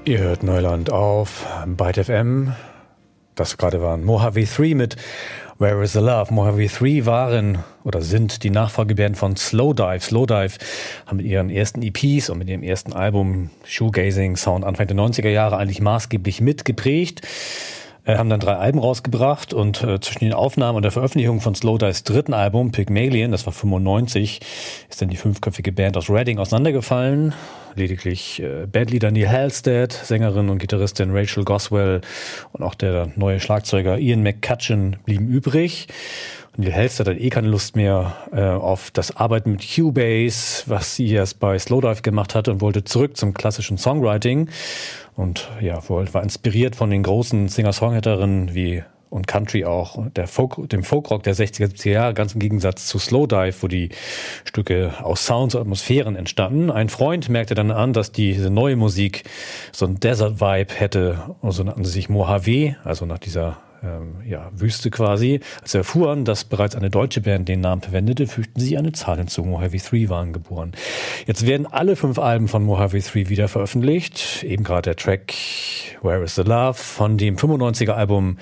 Ihr hört Neuland auf Byte FM. Das gerade waren Mojave 3 mit Where is the Love. Mojave 3 waren oder sind die Nachfolgeband von Slowdive. Slowdive haben mit ihren ersten EPs und mit ihrem ersten Album Shoegazing Sound Anfang der 90er Jahre eigentlich maßgeblich mitgeprägt. Haben dann 3 Alben rausgebracht und zwischen den Aufnahmen und der Veröffentlichung von Slowdives dritten Album, Pygmalion, das war 95, ist dann die 5-köpfige Band aus Reading auseinandergefallen. Lediglich Bandleader Neil Halstead, Sängerin und Gitarristin Rachel Goswell und auch der neue Schlagzeuger Ian McCutcheon blieben übrig. Und Neil Halstead hat keine Lust mehr auf das Arbeiten mit Cubase, was sie erst bei Slowdive gemacht hatte, und wollte zurück zum klassischen Songwriting. Und ja, war inspiriert von den großen Singer-Songwriterinnen wie und Country auch, dem Folkrock der 60er, 70er Jahre, ganz im Gegensatz zu Slowdive, wo die Stücke aus Sounds und Atmosphären entstanden. Ein Freund merkte dann an, dass diese neue Musik so ein Desert-Vibe hätte, und so nannten sie sich Mojave, also nach dieser Wüste quasi. Als sie erfuhren, dass bereits eine deutsche Band den Namen verwendete, fügten sie eine Zahl hinzu. Mojave 3 waren geboren. Jetzt werden alle 5 Alben von Mojave 3 wieder veröffentlicht. Eben gerade der Track Where is the Love von dem 95er Album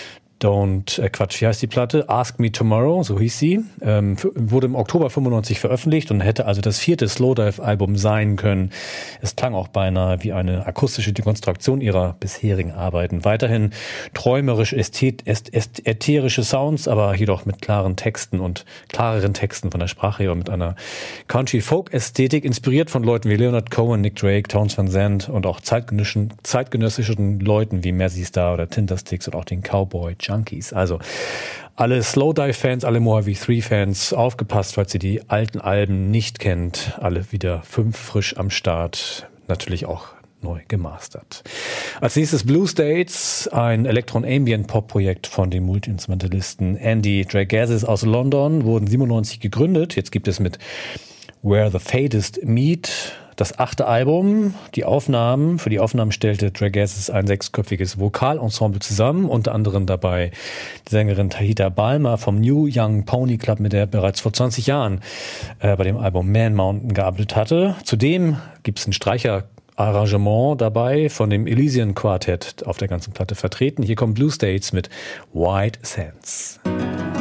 wie heißt die Platte? Ask Me Tomorrow, so hieß sie. Wurde im Oktober 95 veröffentlicht und hätte also das 4. Slowdive-Album sein können. Es klang auch beinahe wie eine akustische Dekonstruktion ihrer bisherigen Arbeiten. Weiterhin träumerisch ätherische Sounds, aber jedoch mit klareren Texten von der Sprache her und mit einer Country-Folk-Ästhetik, inspiriert von Leuten wie Leonard Cohen, Nick Drake, Townes Van Zandt und auch zeitgenössischen Leuten wie Mazzy Star oder Tindersticks und auch den Cowboy Junkies. Also alle Slowdive-Fans, alle Mojave 3-Fans, aufgepasst, falls ihr die alten Alben nicht kennt. Alle wieder 5 frisch am Start. Natürlich auch neu gemastert. Als nächstes Blue States, ein Elektron-Ambient-Pop-Projekt von dem Multi-Instrumentalisten Andy Dragazis aus London, wurden 97 gegründet. Jetzt gibt es mit Where the Fadist Meet das 8. Album. Für die Aufnahmen stellte Dragazis ein 6-köpfiges Vokalensemble zusammen, unter anderem dabei die Sängerin Tahita Balma vom New Young Pony Club, mit der er bereits vor 20 Jahren bei dem Album Man Mountain gearbeitet hatte. Zudem gibt es ein Streicherarrangement dabei von dem Elysian Quartet auf der ganzen Platte vertreten. Hier kommt Blue States mit White Sands.